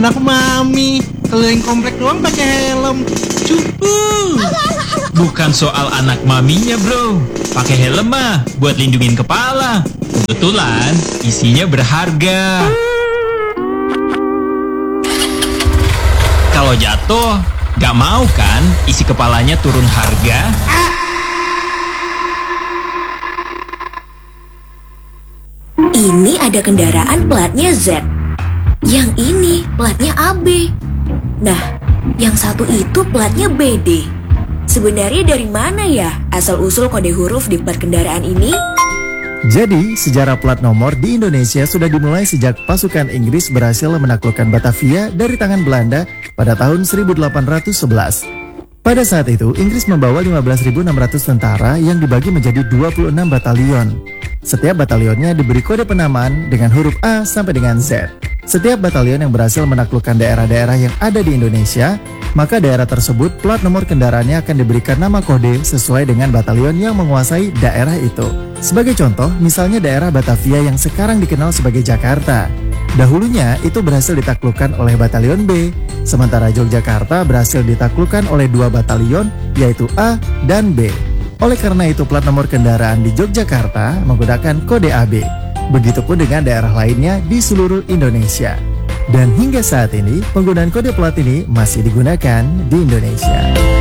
anak mami keliling komplek doang pakai helm. Cupu. Bukan soal anak maminya bro, pakai helm mah buat lindungin kepala. Kebetulan isinya berharga. Kalau jatuh, gak mau kan isi kepalanya turun harga? Ini ada kendaraan platnya Z. Yang ini platnya AB. Nah, yang satu itu platnya BD. Sebenarnya dari mana ya asal-usul kode huruf di plat kendaraan ini? Jadi, sejarah plat nomor di Indonesia sudah dimulai sejak pasukan Inggris berhasil menaklukkan Batavia dari tangan Belanda pada tahun 1811. Pada saat itu, Inggris membawa 15.600 tentara yang dibagi menjadi 26 batalion. Setiap batalionnya diberi kode penamaan dengan huruf A sampai dengan Z. Setiap batalion yang berhasil menaklukkan daerah-daerah yang ada di Indonesia, maka daerah tersebut plat nomor kendaraannya akan diberikan nama kode sesuai dengan batalion yang menguasai daerah itu. Sebagai contoh, misalnya daerah Batavia yang sekarang dikenal sebagai Jakarta. Dahulunya itu berhasil ditaklukkan oleh batalion B, sementara Yogyakarta berhasil ditaklukkan oleh 2 batalion yaitu A dan B. Oleh karena itu plat nomor kendaraan di Yogyakarta menggunakan kode AB. Begitupun dengan daerah lainnya di seluruh Indonesia. Dan hingga saat ini penggunaan kode plat ini masih digunakan di Indonesia.